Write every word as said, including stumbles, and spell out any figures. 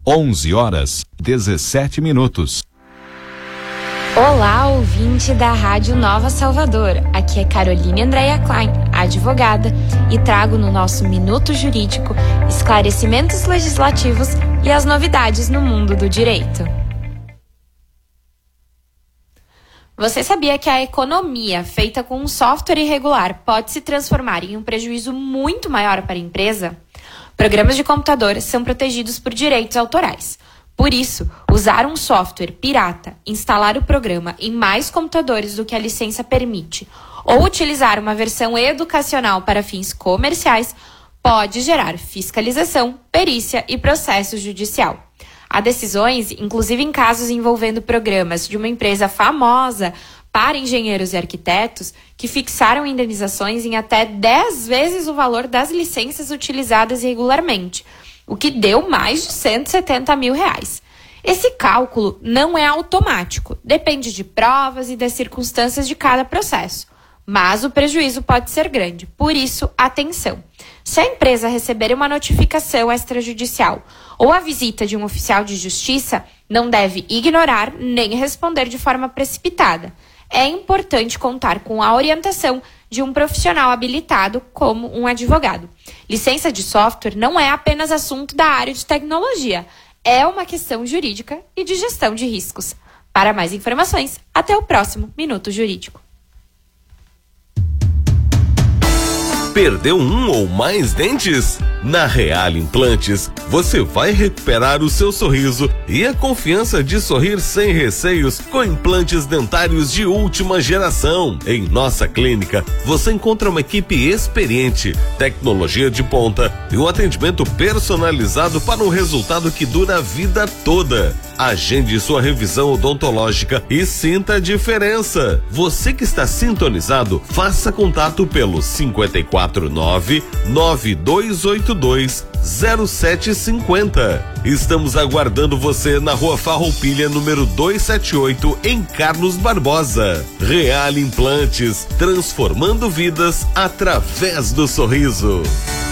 onze horas, dezessete minutos. Olá, ouvinte da Rádio Nova Salvador. Aqui é Caroline Andréia Klein, advogada, e trago no nosso Minuto Jurídico esclarecimentos legislativos e as novidades no mundo do direito. Você sabia que a economia feita com um software irregular pode se transformar em um prejuízo muito maior para a empresa? Programas de computador são protegidos por direitos autorais. Por isso, usar um software pirata, instalar o programa em mais computadores do que a licença permite, ou utilizar uma versão educacional para fins comerciais, pode gerar fiscalização, perícia e processo judicial. Há decisões, inclusive em casos envolvendo programas de uma empresa famosa para engenheiros e arquitetos, que fixaram indenizações em até dez vezes o valor das licenças utilizadas irregularmente, o que deu mais de cento e setenta mil reais. Esse cálculo não é automático, depende de provas e das circunstâncias de cada processo, mas o prejuízo pode ser grande, por isso, atenção. Se a empresa receber uma notificação extrajudicial ou a visita de um oficial de justiça, não deve ignorar nem responder de forma precipitada. É importante contar com a orientação de um profissional habilitado como um advogado. Licença de software não é apenas assunto da área de tecnologia, é uma questão jurídica e de gestão de riscos. Para mais informações, até o próximo Minuto Jurídico. Perdeu um ou mais dentes? Na Real Implantes, você vai recuperar o seu sorriso e a confiança de sorrir sem receios com implantes dentários de última geração. Em nossa clínica, você encontra uma equipe experiente, tecnologia de ponta e um atendimento personalizado para um resultado que dura a vida toda. Agende sua revisão odontológica e sinta a diferença. Você que está sintonizado, faça contato pelo cinco quatro nove, nove dois oito dois, zero sete cinco zero. Estamos aguardando você na Rua Farroupilha, número duzentos e setenta e oito, em Carlos Barbosa. Real Implantes, transformando vidas através do sorriso.